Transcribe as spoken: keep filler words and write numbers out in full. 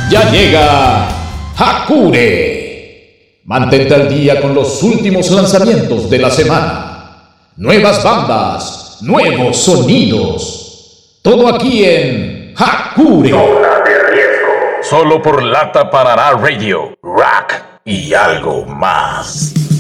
Ya llega Hakure. Mantente al día con los últimos lanzamientos de la semana. Nuevas bandas, nuevos sonidos. Todo aquí en Hakure. Zona de riesgo. Solo por Lata Parará Radio, Rock y algo más.